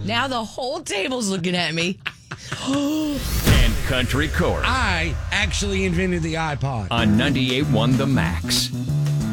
Now the whole table's looking at me. And Country Corey I actually invented the iPod. on 98.1 The Max.